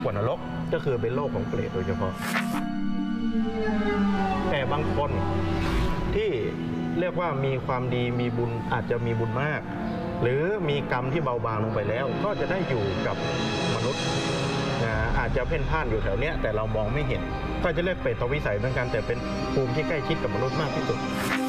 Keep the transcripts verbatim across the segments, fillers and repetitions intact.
กว่านรกก็คือเป็นโลกของเปรตโดยเฉพาะแต่บางคนที่เรียกว่ามีความดีมีบุญอาจจะมีบุญมากหรือมีกรรมที่เบาบางลงไปแล้วก็จะได้อยู่กับมนุษย์นะอาจจะเพ่นพ่านอยู่แถวเนี้ยแต่เรามองไม่เห็นก็จะเรียกเปรตวิสัยเหมือนกันแต่เป็นภูมิที่ใกล้ชิดกับมนุษย์มากที่สุด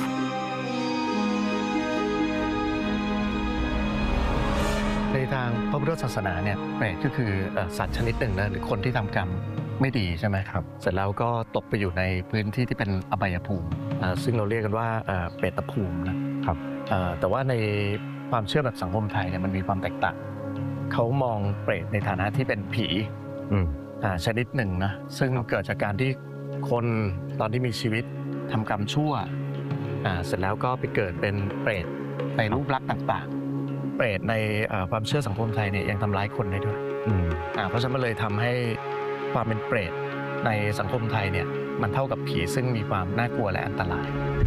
ในทางพระพุทธศาสนาเนี่ยเปรตก็คือสัตว์ชนิดหนึ่งนะหรือคนที่ทำกรรมไม่ดีใช่ไหมครับเสร็จแล้วก็ตกไปอยู่ในพื้นที่ที่เป็นอบายภูมิซึ่งเราเรียกกันว่าเปรตภูมินะครับแต่ว่าในความเชื่อแบบสังคมไทยเนี่ยมันมีความแตกต่างเขามองเปรตในฐานะที่เป็นผีชนิดหนึ่งนะซึ่งเกิดจากการที่คนตอนที่มีชีวิตทำกรรมชั่วเสร็จแล้วก็ไปเกิดเป็นเปรตในรูปลักษณ์ต่างๆเปรตในความเชื่อสังคมไทยเนี่ยยังทำร้ายคนได้ด้วยเพราะฉะนั้นมันเลยทำให้ความเป็นเปรตในสังคมไทยเนี่ยมันเท่ากับผีซึ่งมีความน่ากลัวและอันตราย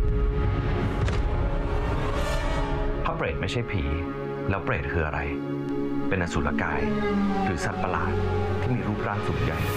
ถ้าเปรตไม่ใช่ผีแล้วเปรตคืออะไรเป็นอสุรกายหรือสัตว์ประหลาดที่มีรูปร่างสูงใหญ่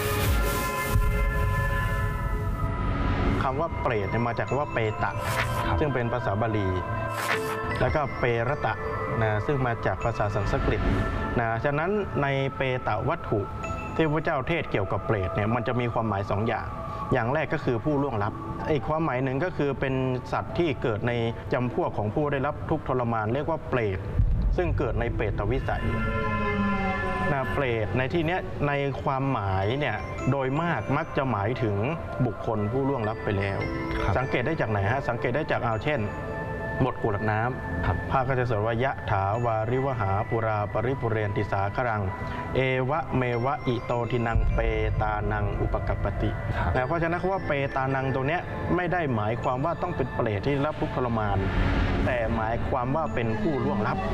คำว่าเปรตมาจากคำว่าเปตะซึ่งเป็นภาษาบาลีแล้วก็เปรตะนะซึ่งมาจากภาษาสันสกฤตนะฉะนั้นในเปตะวัตถุที่พระเจ้าเทศเกี่ยวกับเปรตเนี่ยมันจะมีความหมายสองอย่างอย่างแรกก็คือผู้ล่วงลับอีกความหมายหนึ่งก็คือเป็นสัตว์ที่เกิดในจำพวกของผู้ได้รับทุกข์ทรมานเรียกว่าเปรตซึ่งเกิดในเปรตวิสัยนะเปรตในที่นี้ในความหมายเนี่ยโดยมากมักจะหมายถึงบุคคลผู้ล่วงลับไปแล้วสังเกตได้จากไหนฮะสังเกตได้จากเอาเช่นบทกุลน้ำพระก็จะสวดว่ายะถาวาริวหาปุราปริปุเรนติสาครังเอวะเมวะอิโตทินังเปตานังอุปกัปปตินะเพราะฉะนั้นคำว่าเปตานังตรงนี้ไม่ได้หมายความว่าต้องเป็นเปรตที่รับทุกข์ทรมานแต่หมายความว่าเป็นผู้ล่วงลับ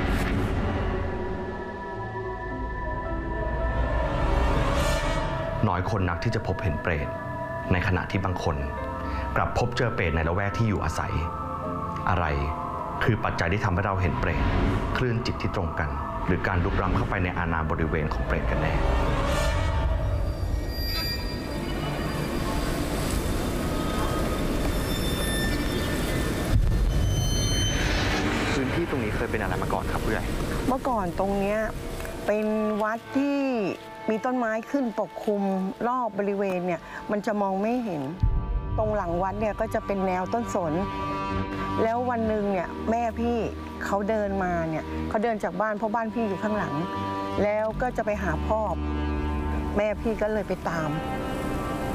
น้อยคนนักที่จะพบเห็นเปรตในขณะที่บางคนกลับพบเจอเปรตในละแวกที่อยู่อาศัยอะไรคือปัจจัยที่ทำให้เราเห็นเปรตคลื่นจิตที่ตรงกันหรือการลุกล้ำเข้าไปในอาณาบริเวณของเปรตกันแน่พื้นที่ตรงนี้เคยเป็นอะไรมาก่อนครับผู้ใหญ่เมื่อก่อนตรงนี้เป็นวัดที่มีต้นไม้ขึ้นปกคลุมรอบบริเวณเนี่ยมันจะมองไม่เห็นตรงหลังวัดเนี่ยก็จะเป็นแนวต้นสนแล้ววันหนึ่งเนี่ยแม่พี่เขาเดินมาเนี่ยเขาเดินจากบ้านเพราะบ้านพี่อยู่ข้างหลังแล้วก็จะไปหาพ่อแม่พี่ก็เลยไปตาม